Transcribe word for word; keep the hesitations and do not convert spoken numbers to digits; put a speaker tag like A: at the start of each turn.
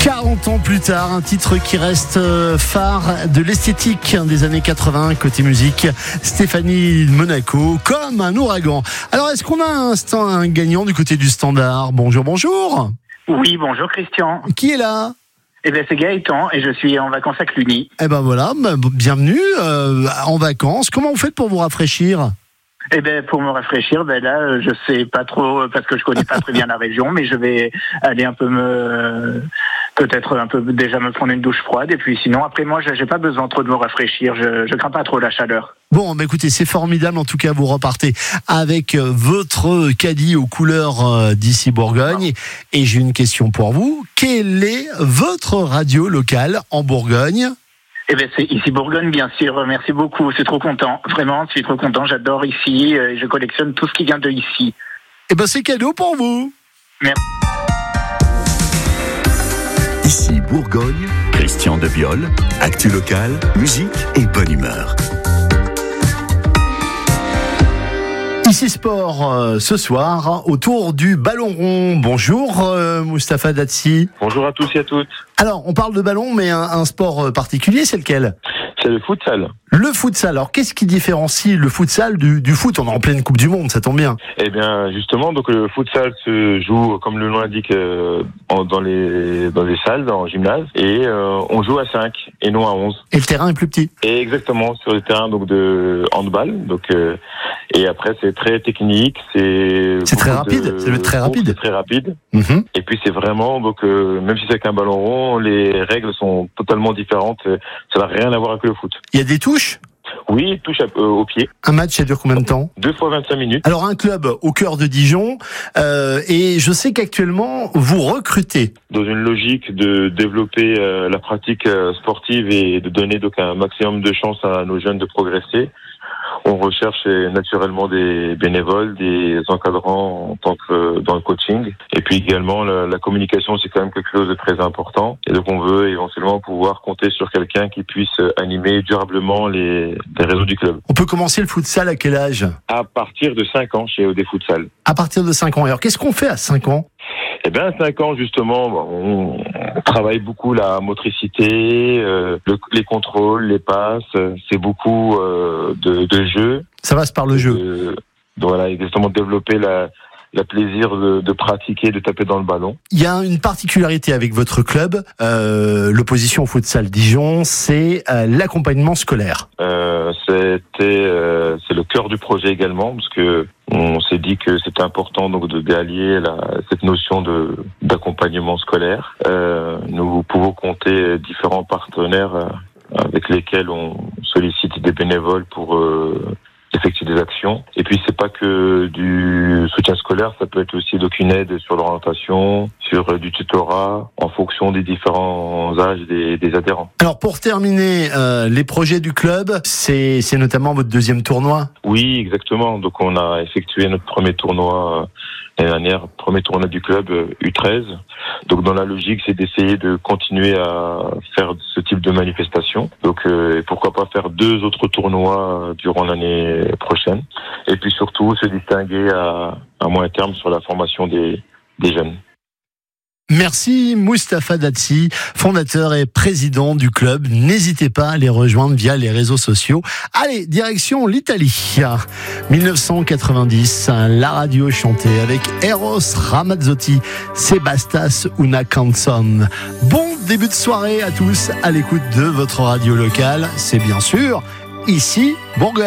A: quarante ans plus tard, un titre qui reste phare de l'esthétique des années quatre-vingts côté musique. Stéphanie Monaco, comme un ouragan. Alors, est-ce qu'on a un, stand, un gagnant du côté du standard? Bonjour, bonjour.
B: Oui, bonjour Christian.
A: Qui est là?
B: Eh bien, c'est Gaëtan et je suis en vacances à Cluny.
A: Eh ben voilà, bienvenue euh, en vacances. Comment vous faites pour vous rafraîchir?
B: Eh ben, pour me rafraîchir, ben là, je sais pas trop parce que je connais pas très bien la région, mais je vais aller un peu me, peut-être un peu déjà me prendre une douche froide et puis sinon après moi, j'ai pas besoin trop de me rafraîchir. Je, je crains pas trop la chaleur.
A: Bon, bah écoutez, c'est formidable. En tout cas, vous repartez avec votre caddie aux couleurs d'ici Bourgogne. Et j'ai une question pour vous. Quelle est votre radio locale en Bourgogne?
B: Eh bien, c'est ici Bourgogne, bien sûr. Merci beaucoup. Je suis trop content. Vraiment, je suis trop content. J'adore ici. Et je collectionne tout ce qui vient de ici.
A: Eh bien, c'est cadeau pour vous.
B: Merci.
C: Ici Bourgogne, Christian Debiol, actu local, musique et bonne humeur.
A: Ici Sport, euh, ce soir, autour du ballon rond. Bonjour euh, Mustapha Datsi.
D: Bonjour à tous et à toutes.
A: Alors, on parle de ballon, mais un, un sport particulier, c'est lequel?
D: C'est le futsal.
A: Le futsal. Alors, qu'est-ce qui différencie le futsal du, du foot? On est en pleine Coupe du Monde, ça tombe bien.
D: Eh bien, justement, donc le futsal se joue, comme le nom l'indique, euh, en, dans les dans les salles, dans le gymnase, et euh, on joue à cinq et non à onze.
A: Et le terrain est plus petit.
D: Et exactement sur le terrain donc de handball. Donc euh, et après c'est très technique, c'est
A: c'est très rapide. C'est très rapide.
D: C'est très rapide.
A: Mm-hmm.
D: Et puis c'est vraiment donc euh, même si c'est qu'un ballon rond, les règles sont totalement différentes. Ça n'a rien à voir avec le foot.
A: Il y a des touches?
D: Oui, touche à, euh, au pied.
A: Un match, ça dure combien de temps?
D: Deux fois vingt-cinq minutes.
A: Alors, un club au cœur de Dijon, euh, et je sais qu'actuellement, vous recrutez.
D: Dans une logique de développer euh, la pratique euh, sportive et de donner donc un maximum de chances à nos jeunes de progresser, on recherche naturellement des bénévoles, des encadrants en tant que dans le coaching. Et puis également, la, la communication, c'est quand même quelque chose de très important. Et donc, on veut éventuellement pouvoir compter sur quelqu'un qui puisse animer durablement les, les réseaux du club.
A: On peut commencer le futsal à quel âge?
D: À partir de cinq ans chez O D Futsal.
A: À partir de cinq ans. Alors, qu'est-ce qu'on fait à cinq ans?
D: Eh bien, à cinq ans, justement, on travaille beaucoup la motricité, euh, le, les contrôles, les passes. C'est beaucoup euh, de, de jeu.
A: Ça passe par le jeu.
D: De, de, voilà, exactement, développer la, la plaisir de, de pratiquer, de taper dans le ballon.
A: Il y a une particularité avec votre club, euh, l'opposition au futsal Dijon, c'est euh, l'accompagnement scolaire.
D: Euh, c'était, euh, c'est le cœur du projet également, parce que on s'est dit que c'était important donc de d'allier la, cette notion de d'accompagnement scolaire. Euh, nous pouvons compter différents partenaires euh, avec lesquels on sollicite des bénévoles pour euh, effectuer des actions. Et puis c'est pas que du soutien scolaire, ça peut être aussi donc une aide sur l'orientation, sur euh, du tutorat en fonction des différents âges des, des adhérents.
A: Alors pour terminer, euh, les projets du club, c'est c'est notamment votre deuxième tournoi.
D: Oui, exactement. Donc on a effectué notre premier tournoi euh, l'année dernière, premier tournoi du club euh, U treize. Donc dans la logique, c'est d'essayer de continuer à faire ce type de manifestation. Donc euh, pourquoi pas faire deux autres tournois euh, durant l'année prochaine. Et puis surtout se distinguer à, à moyen terme sur la formation des, des jeunes.
A: Merci Mustapha Datsi, fondateur et président du club. N'hésitez pas à les rejoindre via les réseaux sociaux. Allez, direction l'Italie. dix-neuf cent quatre-vingt-dix, la radio chantée avec Eros Ramazzotti, Sebastas una canzone. Bon début de soirée à tous à l'écoute de votre radio locale. C'est bien sûr ici Bourgogne.